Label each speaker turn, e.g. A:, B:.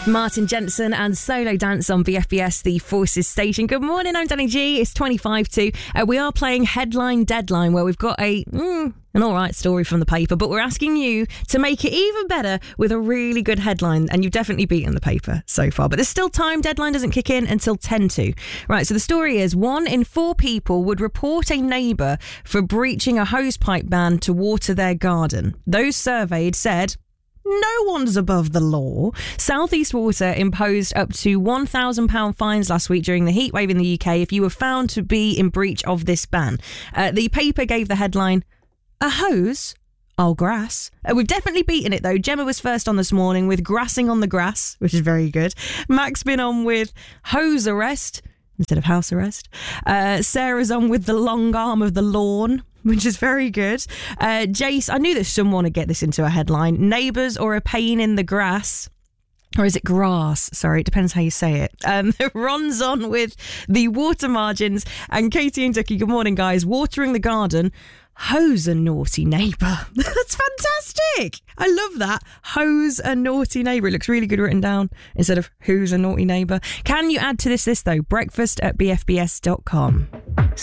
A: Martin Jensen and Solo Dance on BFBS, the Forces station. Good morning, I'm Danny G. It's 25 to. We are playing Headline Deadline, where we've got an all right story from the paper, but we're asking you to make it even better with a really good headline, and you've definitely beaten the paper so far. But there's still time. Deadline doesn't kick in until 10 to. Right, so the story is 1 in 4 people would report a neighbour for breaching a hosepipe ban to water their garden. Those surveyed said no one's above the law. South East Water imposed up to £1,000 fines last week during the heatwave in the UK if you were found to be in breach of this ban. The paper gave the headline, "A hose? Oh, grass." We've definitely beaten it, though. Gemma was first on this morning with grassing on the grass, which is very good. Mac's been on with hose arrest instead of house arrest. Sarah's on with the long arm of the lawn, which is very good. Jace, I knew that someone would get this into a headline. Neighbours or a pain in the grass. Or is it grass? Sorry, it depends how you say it. Ron's on with the water margins. And Katie and Ducky, good morning, guys. Watering the garden. Hose a naughty neighbour. That's fantastic. I love that. Hose a naughty neighbour. It looks really good written down instead of who's a naughty neighbour. Can you add to this list, though? breakfast@bfbs.com.